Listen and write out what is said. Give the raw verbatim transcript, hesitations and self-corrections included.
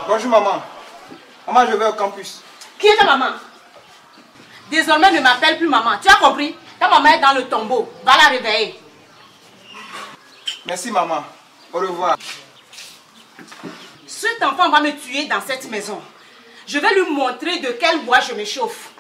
Bonjour maman. Maman, je vais au campus. Qui est ta maman? Désormais, ne m'appelle plus maman. Tu as compris? Ta maman est dans le tombeau. Va la réveiller. Merci maman. Au revoir. Cet enfant va me tuer dans cette maison. Je vais lui montrer de quel bois je me chauffe.